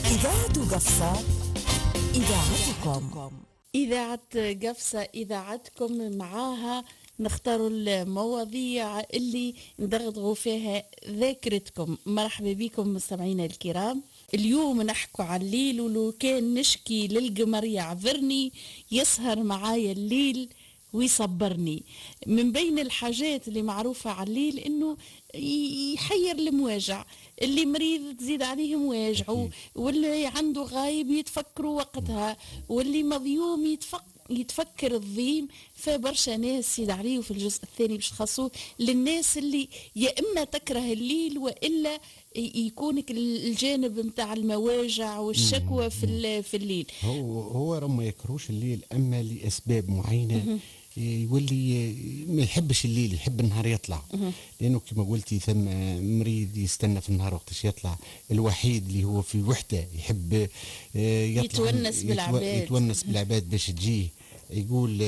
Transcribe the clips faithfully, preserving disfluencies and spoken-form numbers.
إذاعة قفصة إذاعتكم. إذاعة قفصة إذاعتكم، معاها نختاروا المواضيع اللي ندغدغوا فيها ذاكرتكم. مرحبا بكم مستمعينا الكرام. اليوم نحكوا على الليل، ولو كان نشكي للقمر يعذرني، يسهر معايا الليل ويصبرني. من بين الحاجات اللي معروفة على الليل انه يحير المواجع، اللي مريض تزيد عليه مواجعه، واللي عنده غايب يتفكروا وقتها، واللي مظيوم يتفكر يتفكر الضيم. فبرشا ناس يد عليه في الجزء الثاني باش خاصوه للناس اللي يا اما تكره الليل والا يكونك الجانب نتاع المواجع والشكوى في في الليل. هو هو راه ما يكرهوش الليل، اما لاسباب معينه يولي ما يحبش الليل، يحب النهار يطلع، لانه كما قلتي ثم مريض يستنى في النهار وقتش يطلع، الوحيد اللي هو في وحده يحب يطلع يتونس بالعباد يتونس بالعباد باش تجيه. يقول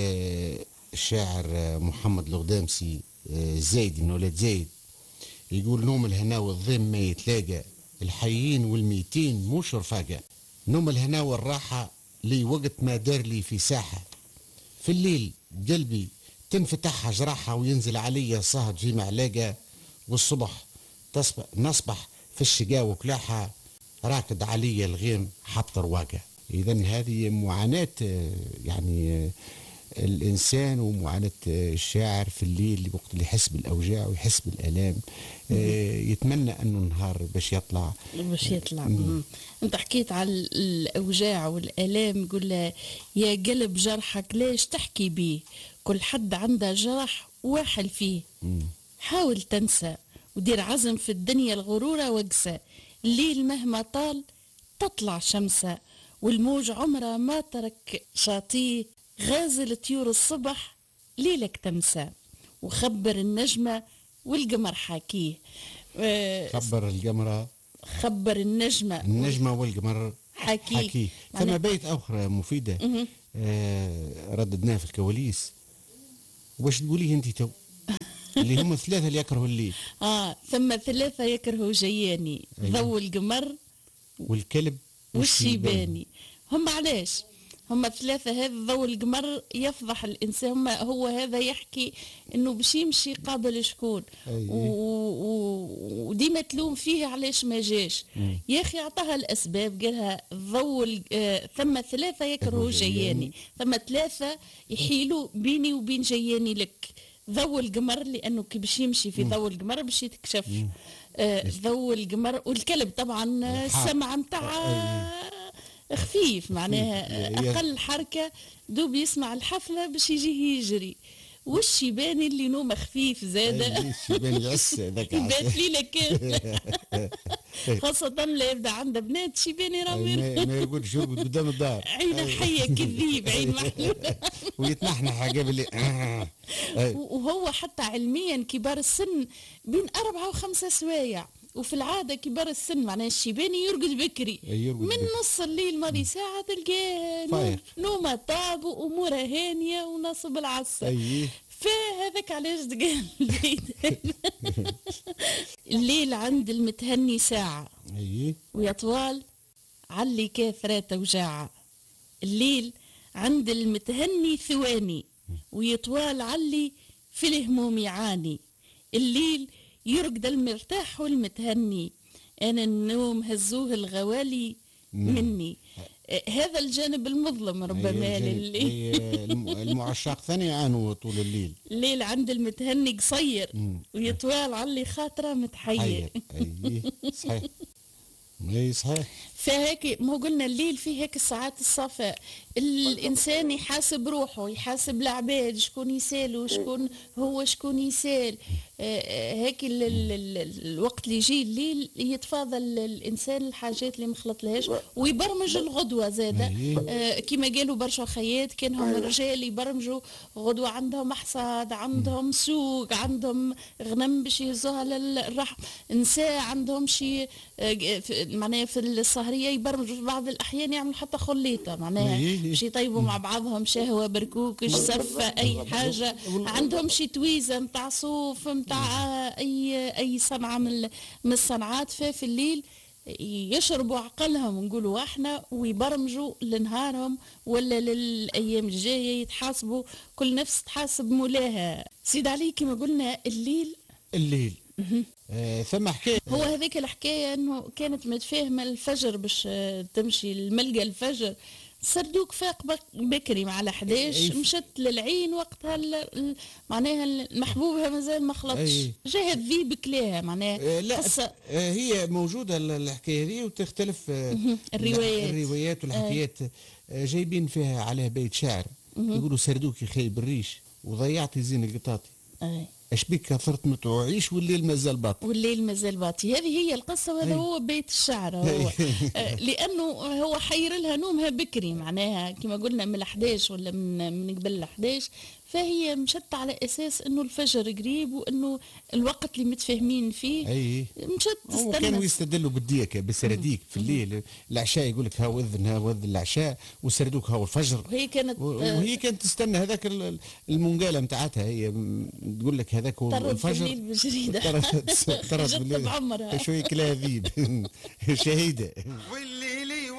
الشاعر محمد الغدامسي زايد من ولاد زايد، يقول نوم الهنا والضيم ما يتلاقى، الحيين والميتين مش رفاقة، نوم الهنا والراحة لي وقت ما دار لي في ساحة، في الليل قلبي تنفتح جراحة وينزل علي صهد في معلاقة، والصبح تصبح نصبح في الشقا وكلاحة، راكد علي الغيم حط رواقة. إذن هذه معاناة يعني الإنسان ومعاناة الشاعر في الليل وقت اللي يحس بالأوجاع ويحس بالآلام، يتمنى أنه النهار باش يطلع باش يطلع. أنت حكيت على الأوجاع والآلام، قل يا قلب جرحك ليش تحكي بيه، كل حد عنده جرح واحل فيه، حاول تنسى ودير عزم في الدنيا الغرورة وقسى، الليل مهما طال تطلع شمسة، والموج عمره ما ترك شاطيه، غازل طيور الصبح ليلك تمسى، وخبر النجمة والقمر حاكيه. خبر القمر خبر النجمة النجمة والقمر حاكيه, حاكيه. ثم بيت أخرى مفيدة آه رددناها في الكواليس، وش تقوليه انت تو اللي هم ثلاثة اللي يكرهوا الليل. اه ثم ثلاثة يكرهوا جياني، أيوة. ضوء القمر والكلب والشيباني. هم علاش هم ثلاثة؟ هذا ضوء القمر يفضح الإنسان، هم هو هذا يحكي إنه باش يمشي قابل شكون، أيه. وديما تلوم فيه علاش ما جاش. يا أخي أعطاها الأسباب، قالها ضوء آه ثم ثلاثة يكرهوا جياني، ثم ثلاثة يحيلوا بيني وبين جياني لك. ضوء القمر لأنه كي باش يمشي في ضوء القمر باش يتكشف آه ضوء القمر، والكلب طبعا السمع متاع خفيف، معناها أقل حركة دوب يسمع الحفلة باش يجيه يجري. والشيباني اللي نومه خفيف زادة الشيباني يعس ذاك يبات ليلة كاملة خاصة لا يبدا عنده بنات شيباني راوي ما يقولش يرقد قدام الدار، عينه حية كذيب، عين محلولة ويتنحنح قبل. وهو حتى علميا كبار السن بين أربعة وخمسة سوايع، وفي العادة كبار السن معناه الشيباني يرقد بكري، يرقد من بكري. نص الليل ماضي ساعة تلقاه نومه طاب وأموره هانية ونصب العصر. أيه. فهذاك علاش تقال الليل عند المتهني ساعة، أيه. ويطوال علي كثرة وجاعة، الليل عند المتهني ثواني، ويطوال علي في الهموم يعاني، الليل يرقد المرتاح والمتهني، أنا النوم هزوه الغوالي مني. هذا الجانب المظلم ربما لليل. المعشاق ثاني يعانوا طول الليل. الليل عند المتهني قصير ويطوال علي خاطره متحير. أيه صحيح. اي صحيح. فهيك ما قلنا الليل فيه هيك الساعات الصفاء، الانسان يحاسب روحه، يحاسب العباد شكون يسال وشكون هو شكون يسال. آه هيك ال ال ال الوقت اللي يجي الليل يتفاضل الانسان الحاجات اللي مخلط لهاش، ويبرمج الغدوه زاده. آه كما قالوا برشا خيات كانهم الرجال يبرمجوا غدوه عندهم حصاد، عندهم سوق، عندهم غنم باش يهزوها للرحم، نساء عندهم شي آه معناها في السهريه يبرمجوا في بعض الاحيان يعملوا حتى خليطه معناها باش يطيبوا مع بعضهم شهوه بركوك سفه اي حاجه، عندهم شي تويزه نتاع صوف نتاع اي اي صنعه من من الصنعات. ففي الليل يشربوا عقلهم نقولوا احنا ويبرمجوا لنهارهم ولا للايام الجايه، يتحاسبوا كل نفس تحاسب مولاها. سيد علي كما قلنا الليل الليل آه ثم حكايه هو هذيك الحكايه انه كانت متفاهمه الفجر باش آه، تمشي الملقى الفجر، سردوك فاق بك- بكري مع الحداش، أي. مشت للعين وقتها ال- ال- معناها المحبوبها مازال ما خلطش، أي. جاء ذي بكلاها معناها آه لا قصة. آه هي موجوده ال- الحكايه هذه وتختلف آه الروايات. الروايات والحكايات آه جايبين فيها عليها بيت شعر يقولوا سردوك خايب الريش وضيعتي زين القطاطي، أي. اش بك كثرت متوعيش والليل مازال باطل. والليل مازال باطي، هذه هي القصة وهذا أي. هو بيت الشعر هو آه، لأنه هو حير لها نومها بكري معناها كما قلنا من الحداش ولا من من قبل الحداش، فهي مشت على أساس أنه الفجر قريب وأنه الوقت اللي متفاهمين فيه اي مشت هو كانوا تستنى. يستدلوا بالديكه بالسراديك في الليل، العشاء يقول لك هاو اذن هاو اذن العشاء وسردوك هاو الفجر، وهي كانت و- وهي كانت تستنى هذاك ال- المنقاله نتاعتها، هي م- تقول لك هذاك هو طرد في الفجر الليل بالجريدة طرد طرد جت بالليل بعمرها. شويه كلاذيب شهيده.